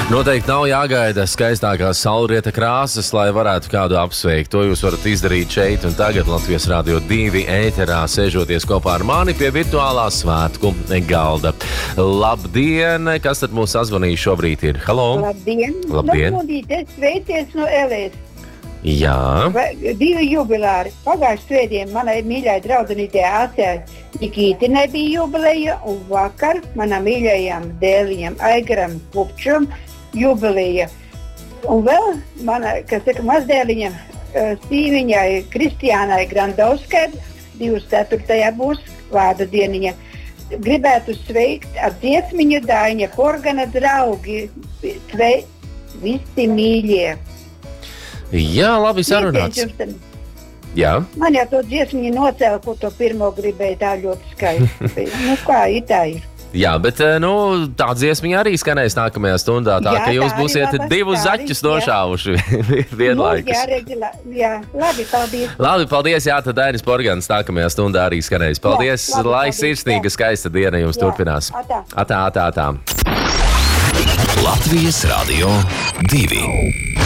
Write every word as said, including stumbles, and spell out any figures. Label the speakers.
Speaker 1: Noteikti nav jāgaida skaistākās saulrieta krāsas, lai varētu kādu apsveikt. To jūs varat izdarīt šeit un tagad Latvijas Rādio divi ēterā, sēžoties kopā ar mani pie virtuālā svētku galda. Labdien! Kas tad mūs sazvanīja šobrīd ir? Halo!
Speaker 2: Labdien!
Speaker 1: Labdien!
Speaker 2: Labdien. Sveicies no Elēs!
Speaker 1: Jā!
Speaker 2: Divi jubilāri. Pagājušajā svētdien manai mīļai draudzenītei Asijai Nikītinai bija jubileja, un vakar manam mīļajam dēliņam Aigaram Pupčam jubileja. Un vēl mana, kas saka, mazdēliņam sīviņai Kristiānai Grandovskai divdesmit ceturtajā būs vārda dieniņa. Gribētu sveikt ar dziesmiņu Daiņa Porgana draugi, sve, visi mīļie.
Speaker 1: Jā, labi sarunāts. Jā.
Speaker 2: Man jau to dziesmiņu nocēla, ko to pirmo gribēju, tā ļoti skaisti. Nu kā, ir tā ir.
Speaker 1: Jā, bet nu, tā dziesmiņa arī skanēs nākamajā stundā, tā jā, ka jūs tā būsiet divus zaķus nošāvuši vienlaikus.
Speaker 2: Nu, jā, reģilā, jā, labi, paldies.
Speaker 1: Labi, paldies, jā, tad Dainis Porgans nākamajā stundā arī skanēs. Paldies, jā, labi, lai sirsnīga, skaista diena jums jā. Turpinās.
Speaker 2: Atā.
Speaker 1: Atā, atā, atā.
Speaker 3: Latvijas Rādio divi.